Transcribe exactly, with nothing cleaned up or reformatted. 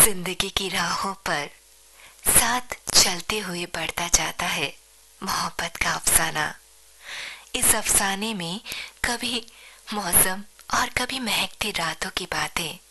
जिंदगी की राहों पर साथ चलते हुए बढ़ता जाता है मोहब्बत का अफसाना। इस अफसाने में कभी मौसम और कभी महकती रातों की बातें,